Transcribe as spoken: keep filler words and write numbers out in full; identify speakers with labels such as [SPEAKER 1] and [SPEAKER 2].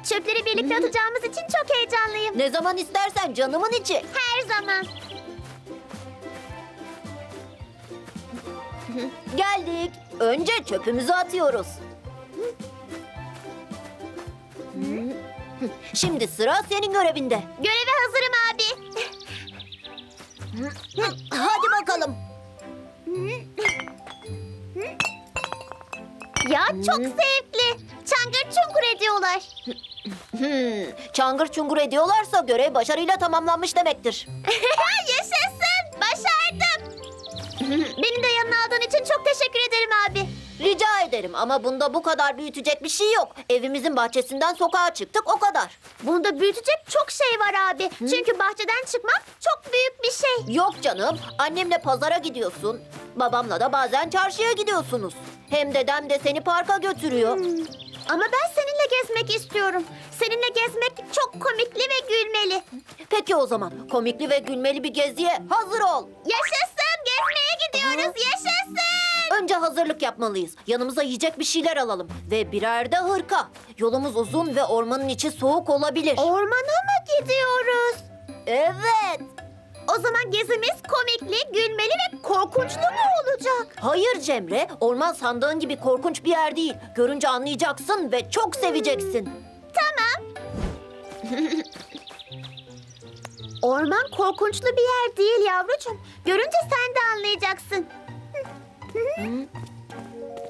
[SPEAKER 1] Çöpleri birlikte atacağımız için çok heyecanlıyım.
[SPEAKER 2] Ne zaman istersen canımın içi.
[SPEAKER 1] Her zaman.
[SPEAKER 2] Geldik. Önce çöpümüzü atıyoruz. Şimdi sıra senin görevinde.
[SPEAKER 1] Göreve hazırım abi.
[SPEAKER 2] Hadi bakalım.
[SPEAKER 1] Ya çok zevkli. Çangır çungur ediyorlar.
[SPEAKER 2] Hmm, çangır çungur ediyorlarsa görev başarıyla tamamlanmış demektir.
[SPEAKER 1] Yaşasın. Başardım. Beni de yanına aldığın için çok teşekkür ederim abi.
[SPEAKER 2] Rica ederim ama bunda bu kadar büyütecek bir şey yok. Evimizin bahçesinden sokağa çıktık o kadar.
[SPEAKER 1] Bunda büyütecek çok şey var abi. Çünkü bahçeden çıkmak çok büyük bir şey.
[SPEAKER 2] Yok canım, annemle pazara gidiyorsun. Babamla da bazen çarşıya gidiyorsunuz. Hem dedem de seni parka götürüyor.
[SPEAKER 1] Ama ben seninle gezmek istiyorum. Seninle gezmek çok komikli ve gülmeli.
[SPEAKER 2] Peki o zaman komikli ve gülmeli bir geziye hazır ol.
[SPEAKER 1] Yaşasın! Gezmeye gidiyoruz. Yaşasın!
[SPEAKER 2] Önce hazırlık yapmalıyız. Yanımıza yiyecek bir şeyler alalım. Ve birer de hırka. Yolumuz uzun ve ormanın içi soğuk olabilir.
[SPEAKER 1] Ormana mı gidiyoruz?
[SPEAKER 2] Evet.
[SPEAKER 1] O zaman gezimiz komikli, gülmeli ve korkunçlu mu olacak?
[SPEAKER 2] Hayır Cemre, orman sandığın gibi korkunç bir yer değil. Görünce anlayacaksın ve çok seveceksin.
[SPEAKER 1] Tamam. Orman korkunçlu bir yer değil yavrucuğum. Görünce sen de anlayacaksın.